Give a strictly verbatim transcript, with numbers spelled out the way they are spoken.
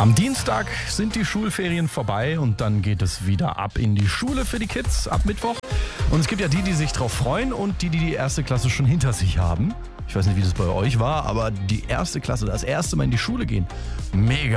Am Dienstag sind die Schulferien vorbei und dann geht es wieder ab in die Schule für die Kids ab Mittwoch. Und es gibt ja die, die sich drauf freuen und die, die die erste Klasse schon hinter sich haben. Ich weiß nicht, wie das bei euch war, aber die erste Klasse, das erste Mal in die Schule gehen, mega